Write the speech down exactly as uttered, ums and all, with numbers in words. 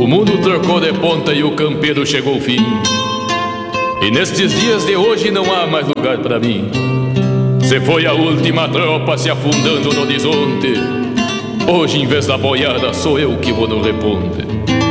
mundo trocou de ponta e o campeiro chegou ao fim. E nestes dias de hoje não há mais lugar pra mim. Se foi a última tropa se afundando no horizonte, hoje em vez da boiada sou eu que vou no reponte.